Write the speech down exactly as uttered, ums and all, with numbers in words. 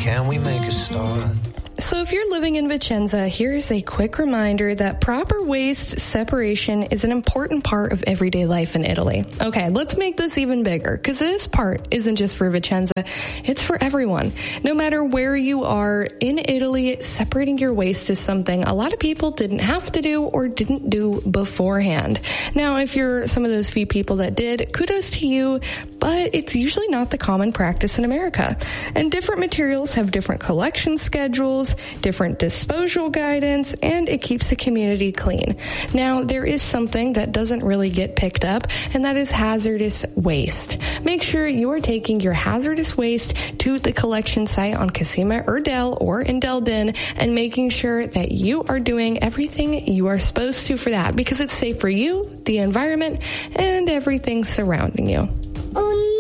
can we make a start? So if you're living in Vicenza, here's a quick reminder that proper waste separation is an important part of everyday life in Italy. Okay, let's make this even bigger, because this part isn't just for Vicenza, it's for everyone. No matter where you are in Italy, separating your waste is something a lot of people didn't have to do or didn't do beforehand. Now, if you're some of those few people that did, kudos to you, but it's usually not the common practice in America. And different materials have different collection schedules, different disposal guidance, and it keeps the community clean. Now, there is something that doesn't really get picked up, and that is hazardous waste. Make sure you are taking your hazardous waste to the collection site on Cosima Erdel or in Delden, and making sure that you are doing everything you are supposed to for that, because it's safe for you, the environment, and everything surrounding you. Oh,